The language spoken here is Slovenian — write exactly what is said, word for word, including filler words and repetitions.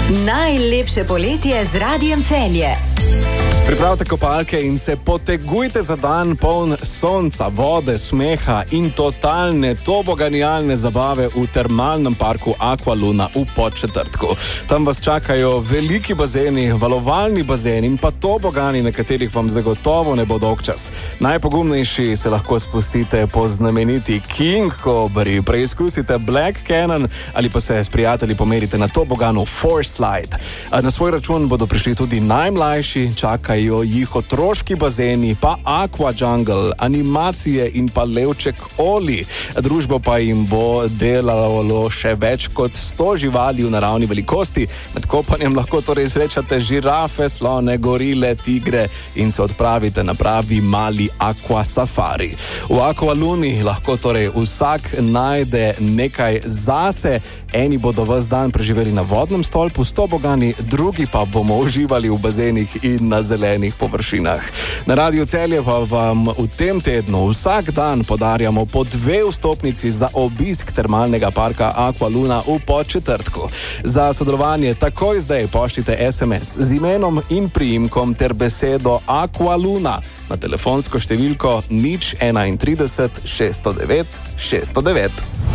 Najlepše poletje z Radiem Celje. Pripravite kopalke in se potegujte za dan poln sonca, vode, smeha in totalne toboganijalne zabave v termalnem parku Aqualuna v Podčetrtku. Tam vas čakajo veliki bazeni, valovalni bazeni in pa tobogani, na katerih vam zagotovo ne bo dolgčas. Najpogumnejši se lahko spustite po znameniti King Cobri, preizkusite Black Cannon ali pa se s prijatelji pomerite na toboganu Force Slide. Na svoj račun bodo prišli tudi najmlajši, čakajo jih otroški bazeni, pa Aqua Jungle, animacije in pa levček Oli. Družbo pa jim bo delalo še več kot sto živali v naravni velikosti. Med kopanjem lahko torej srečate žirafe, slone, gorile, tigre in se odpravite na pravi mali aqua safari. V Aqualuni lahko torej vsak najde nekaj zase. Eni bodo ves dan preživeli na vodnem stolpu s tobogani, drugi pa bomo uživali v bazenih in na zelenih površinah. Na Radiu Celje pa vam v tem tednu vsak dan podarjamo po dve vstopnici za obisk termalnega parka Aqualuna v Podčetrtku. Za sodelovanje takoj zdaj pošljite es em es z imenom in priimkom ter besedo Aqualuna na telefonsko številko nič trideset ena šeststo devet šeststo devet.